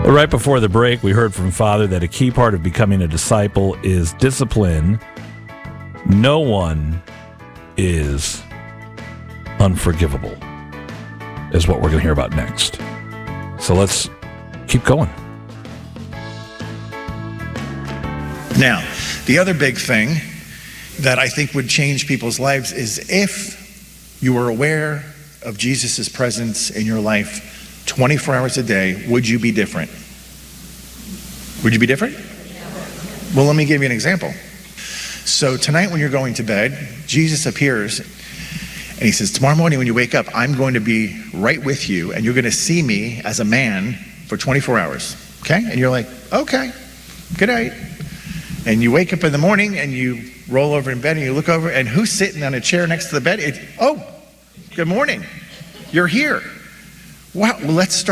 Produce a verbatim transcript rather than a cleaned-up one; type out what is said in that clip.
Right before the break, we heard from Father that a key part of becoming a disciple is discipline. No one is unforgivable, is what we're going to hear about next. So let's keep going. Now, the other big thing that I think would change people's lives is if you were aware of Jesus' presence in your life twenty-four hours a day, would you be different? Would you be different? Well, let me give you an example. So tonight when you're going to bed, Jesus appears and he says, tomorrow morning when you wake up, I'm going to be right with you and you're going to see me as a man for twenty-four hours. Okay? And you're like, okay, good night. And you wake up in the morning and you roll over in bed and you look over and who's sitting on a chair next to the bed? It, oh, good morning. You're here. Wow, well, let's start.